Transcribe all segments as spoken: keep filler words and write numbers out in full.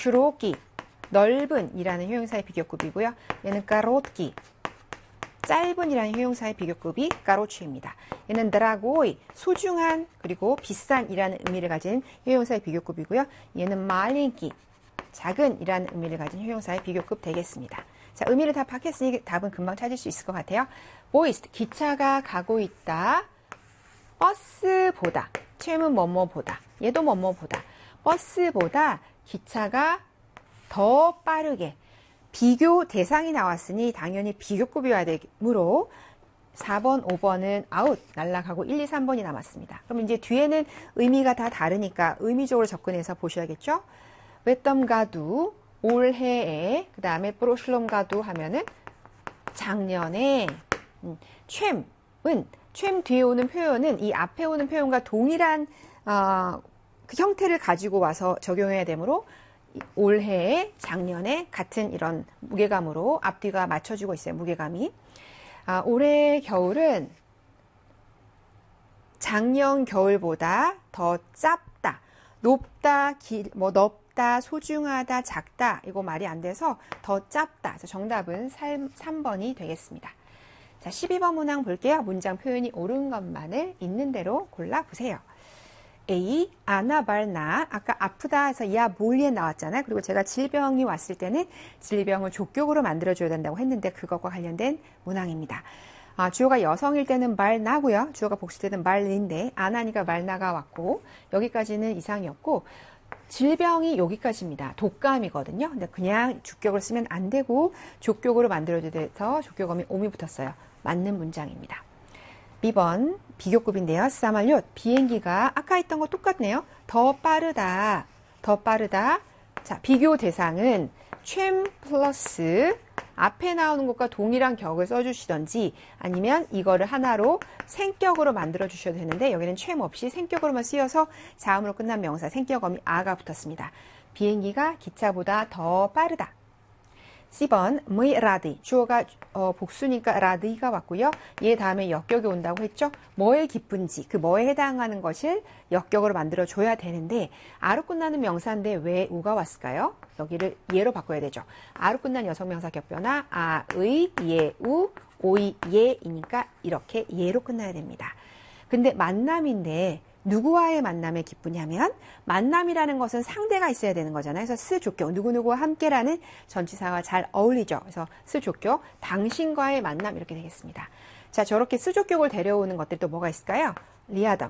슈로키, 넓은 이라는 형용사의 비교급이고요. 얘는 까롯기, 짧은 이라는 형용사의 비교급이 까로치입니다. 얘는 드라고이, 소중한 그리고 비싼 이라는 의미를 가진 형용사의 비교급이고요. 얘는 말린기, 작은 이라는 의미를 가진 형용사의 비교급 되겠습니다. 자, 의미를 다 파악했으니 답은 금방 찾을 수 있을 것 같아요. 보이스트, 기차가 가고 있다. 버스보다, 최음은 뭐뭐보다, 얘도 뭐뭐보다. 버스보다 기차가 더 빠르게. 비교 대상이 나왔으니 당연히 비교급이어야 되므로 사 번, 오 번은 아웃, 날라가고 일, 이, 삼 번이 남았습니다. 그럼 이제 뒤에는 의미가 다 다르니까 의미적으로 접근해서 보셔야겠죠? 웨덤가두, 올해에, 그 다음에 프로슐롬가두 하면은 작년에, 음, 촨은, 촨 뒤에 오는 표현은 이 앞에 오는 표현과 동일한 어, 그 형태를 가지고 와서 적용해야 되므로 올해, 작년에 같은 이런 무게감으로 앞뒤가 맞춰지고 있어요. 무게감이. 아, 올해 겨울은 작년 겨울보다 더 짧다. 높다, 길, 뭐 넓다, 소중하다, 작다. 이거 말이 안 돼서 더 짧다. 그래서 정답은 삼 번이 되겠습니다. 자, 십이 번 문항 볼게요. 문장 표현이 옳은 것만을 있는 대로 골라보세요. A, 아나발나. 아까 아프다 해서 야 몰리에 나왔잖아요. 그리고 제가 질병이 왔을 때는 질병을 족격으로 만들어줘야 된다고 했는데 그것과 관련된 문항입니다. 아, 주어가 여성일 때는 말나고요. 주어가 복수일 때는 말인데 아나니까 말나가 왔고 여기까지는 이상이었고 질병이 여기까지입니다. 독감이거든요. 근데 그냥 주격을 쓰면 안 되고 족격으로 만들어줘야 돼서 족격어미 옴이 붙었어요. 맞는 문장입니다. 이 번 비교급인데요. 사말료 비행기가 아까 했던 거 똑같네요. 더 빠르다. 더 빠르다. 자, 비교 대상은 촨 플러스 앞에 나오는 것과 동일한 격을 써주시던지 아니면 이거를 하나로 생격으로 만들어 주셔도 되는데 여기는 촨 없이 생격으로만 쓰여서 자음으로 끝난 명사 생격어미 아가 붙었습니다. 비행기가 기차보다 더 빠르다. 십 번 의 라디 주어가 어, 복수니까 라디가 왔고요. 얘 다음에 역격이 온다고 했죠. 뭐에 기쁜지 그 뭐에 해당하는 것을 역격으로 만들어 줘야 되는데 아로 끝나는 명사인데 왜 우가 왔을까요? 여기를 예로 바꿔야 되죠. 아로 끝난 여성명사 격변화 아의 예우 오이 예이니까 이렇게 예로 끝나야 됩니다. 근데 만남인데 누구와의 만남에 기쁘냐면 만남이라는 것은 상대가 있어야 되는 거잖아요. 그래서 스 조격 누구누구와 함께라는 전치사와 잘 어울리죠. 그래서 스 조격 당신과의 만남 이렇게 되겠습니다. 자, 저렇게 스 조격을 데려오는 것들이 또 뭐가 있을까요? 리아담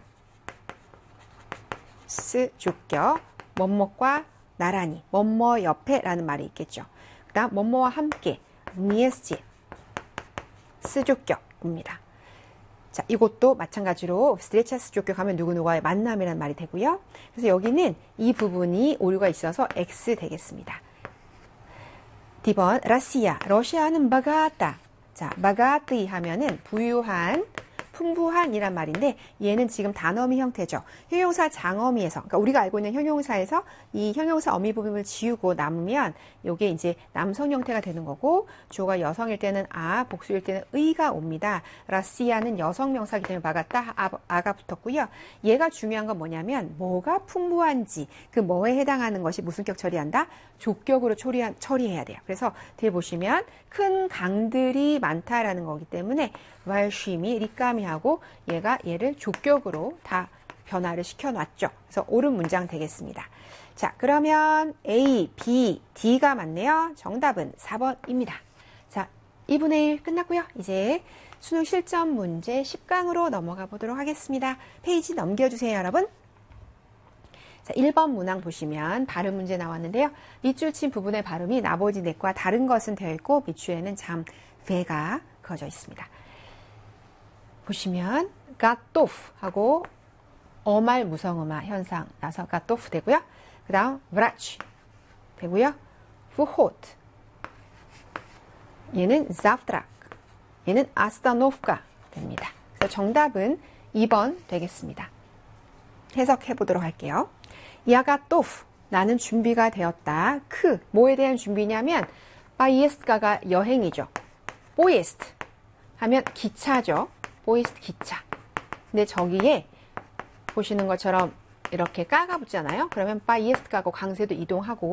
스 조격 뭐뭐과 나란히 뭐뭐 옆에라는 말이 있겠죠. 그 다음 뭐뭐와 함께 니에스지 스 조격입니다. 자, 이것도 마찬가지로 스트레차스 족격하면 누구누구와의 만남이라는 말이 되고요. 그래서 여기는 이 부분이 오류가 있어서 X 되겠습니다. 디 번 러시아, 러시아는 바가다. 자, 바가뜨 하면은 부유한, 풍부한 이란 말인데 얘는 지금 단어미 형태죠. 형용사 장어미에서 그러니까 우리가 알고 있는 형용사에서 이 형용사 어미 부분을 지우고 남으면 이게 이제 남성 형태가 되는 거고 주어가 여성일 때는 아, 복수일 때는 의가 옵니다. 러시아는 여성 명사이기 때문에 바갔다 아, 아가 붙었고요. 얘가 중요한 건 뭐냐면 뭐가 풍부한지 그 뭐에 해당하는 것이 무슨 격 처리한다? 족격으로 처리한, 처리해야 돼요. 그래서 뒤에 보시면 큰 강들이 많다라는 거기 때문에 왈쉼이 리까미 하고 얘가 얘를 족격으로 다 변화를 시켜놨죠. 그래서 옳은 문장 되겠습니다. 자, 그러면 A, B, D가 맞네요. 정답은 사 번입니다. 자, 이분의 일 끝났고요. 이제 수능 실전 문제 십 강으로 넘어가 보도록 하겠습니다. 페이지 넘겨주세요, 여러분. 자, 일 번 문항 보시면 발음 문제 나왔는데요. 밑줄 친 부분의 발음이 나머지 넷과 다른 것은 되어 있고 밑줄에는 참, 배가 그어져 있습니다. 보시면 가토프 하고 어말 무성음화 현상 나서 가토프 되고요. 그 다음 브라치 되고요. 후호트 얘는 zavtrak 얘는 아스타노프가 됩니다. 그래서 정답은 이 번 되겠습니다. 해석해 보도록 할게요. 야가토프 나는 준비가 되었다. 크 뭐에 대한 준비냐면 바이에스트가가 여행이죠. 보이에스트 하면 기차죠. 보이스트 기차. 근데 저기에 보시는 것처럼 이렇게 까가 붙잖아요. 그러면 바이에스트가고 강세도 이동하고